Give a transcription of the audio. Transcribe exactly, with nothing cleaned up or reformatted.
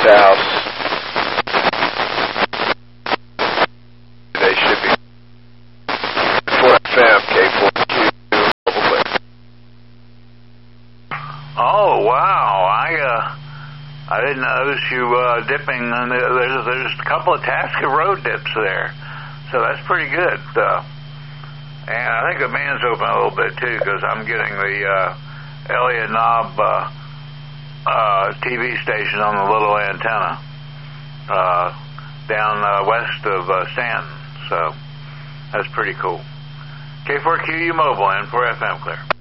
south. They should be four F M, K four Q, mobile clear. Oh, wow. I, uh, I didn't notice you, uh, dipping on the, there's, there's a couple of Tasca Road dips there. So that's pretty good. Uh, and I think the band's open a little bit too, because I'm getting the, uh, Elliott Knob, uh, uh, T V station on the little antenna, uh, down, uh, west of, uh, Stanton. So that's pretty cool. K four Q U mobile and four F M clear.